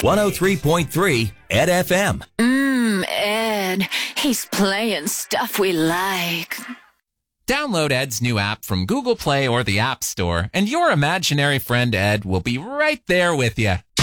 103.3 Ed FM. Ed, he's playing stuff we like. Download Ed's new app from Google Play or the App Store, and your imaginary friend Ed will be right there with you.